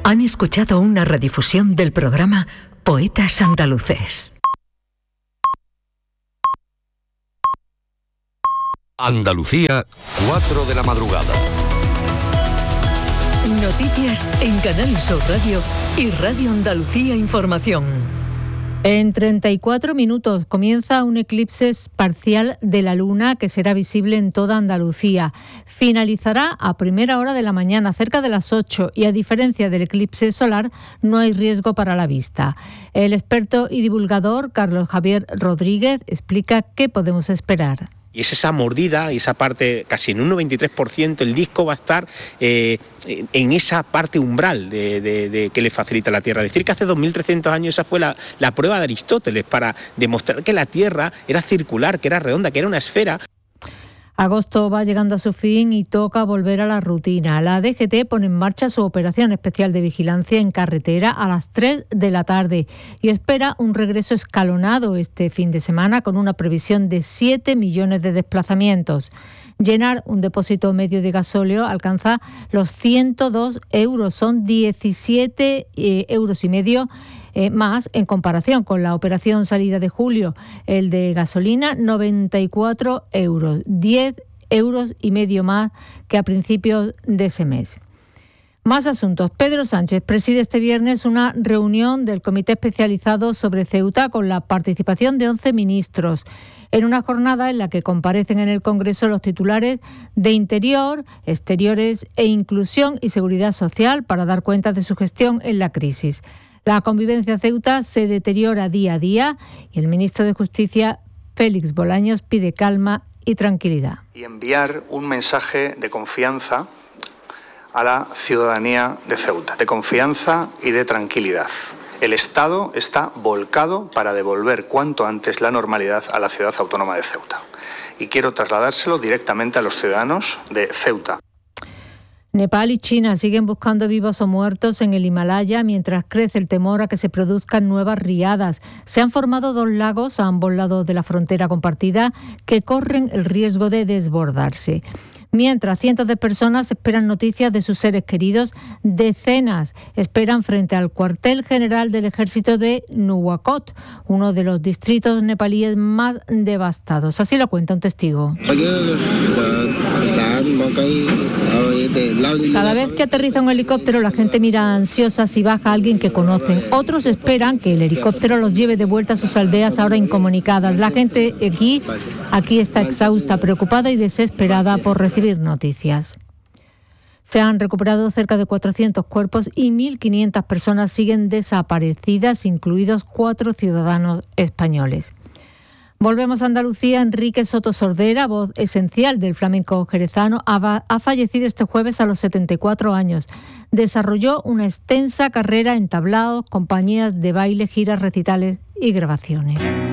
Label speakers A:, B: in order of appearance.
A: Han escuchado una redifusión del programa Poetas Andaluces.
B: Andalucía, 4 de la madrugada.
A: Noticias en Canal Sur Radio y Radio Andalucía Información.
C: En 34 minutos comienza un eclipse parcial de la luna que será visible en toda Andalucía. Finalizará a primera hora de la mañana, cerca de las 8, y a diferencia del eclipse solar, no hay riesgo para la vista. El experto y divulgador Carlos Javier Rodríguez explica qué podemos esperar.
D: Y es esa mordida, esa parte, casi en un 93%, el disco va a estar en esa parte umbral de que le facilita la Tierra. Decir que hace 2.300 años esa fue la prueba de Aristóteles para demostrar que la Tierra era circular, que era redonda, que era una esfera.
C: Agosto va llegando a su fin y toca volver a la rutina. La DGT pone en marcha su operación especial de vigilancia en carretera a las 3 de la tarde y espera un regreso escalonado este fin de semana con una previsión de 7 millones de desplazamientos. Llenar un depósito medio de gasóleo alcanza los 102 euros, son 17 euros y medio más en comparación con la operación salida de julio. El de gasolina, 94 euros, 10 euros y medio más que a principios de ese mes. Más asuntos. Pedro Sánchez preside este viernes una reunión del Comité Especializado sobre Ceuta con la participación de 11 ministros, en una jornada en la que comparecen en el Congreso los titulares de Interior, Exteriores e Inclusión y Seguridad Social para dar cuenta de su gestión en la crisis. La convivencia en Ceuta se deteriora día a día y el ministro de Justicia, Félix Bolaños, pide calma y tranquilidad.
E: Y enviar un mensaje de confianza a la ciudadanía de Ceuta, de confianza y de tranquilidad. El Estado está volcado para devolver cuanto antes la normalidad a la ciudad autónoma de Ceuta. Y quiero trasladárselo directamente a los ciudadanos de Ceuta.
C: Nepal y China siguen buscando vivos o muertos en el Himalaya mientras crece el temor a que se produzcan nuevas riadas. Se han formado 2 lagos a ambos lados de la frontera compartida que corren el riesgo de desbordarse. Mientras cientos de personas esperan noticias de sus seres queridos, decenas esperan frente al cuartel general del ejército de Nuwakot, uno de los distritos nepalíes más devastados. Así lo cuenta un testigo. Cada vez que aterriza un helicóptero, la gente mira ansiosa si baja alguien que conocen. Otros esperan que el helicóptero los lleve de vuelta a sus aldeas ahora incomunicadas. La gente aquí está exhausta, preocupada y desesperada por recibir noticias. Se han recuperado cerca de 400 cuerpos y 1.500 personas siguen desaparecidas, incluidos 4 ciudadanos españoles. Volvemos a Andalucía. Enrique Soto Sordera, voz esencial del flamenco jerezano, ha fallecido este jueves a los 74 años. Desarrolló una extensa carrera en tablaos, compañías de baile, giras, recitales y grabaciones.